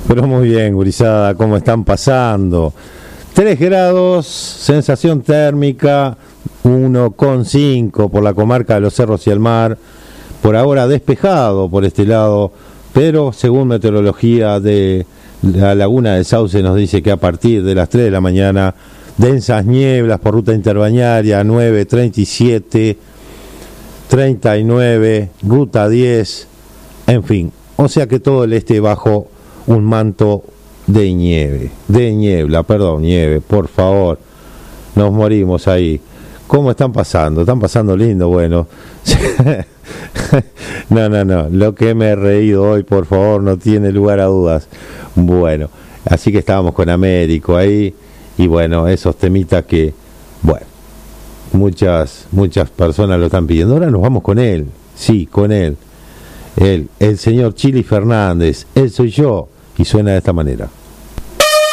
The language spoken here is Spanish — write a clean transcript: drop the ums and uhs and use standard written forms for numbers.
Pero muy bien, gurizada, ¿cómo están pasando? 3 grados, sensación térmica 1,5 por la comarca de los Cerros y el Mar. Por ahora despejado por este lado, pero según meteorología de la Laguna del Sauce nos dice que a partir de las 3 de la mañana, densas nieblas por ruta interbañaria 9, 37, 39, ruta 10, en fin. O sea que todo el este bajo un manto de niebla, por favor, nos morimos ahí. ¿Cómo están pasando? ¿Están pasando lindo? Bueno, no, lo que me he reído hoy, por favor, no tiene lugar a dudas. Bueno, así que estábamos con Américo ahí, y bueno, esos temitas que, bueno, muchas personas lo están pidiendo. Ahora nos vamos con él, sí, con él, el señor Chili Fernández, él soy yo. Y suena de esta manera.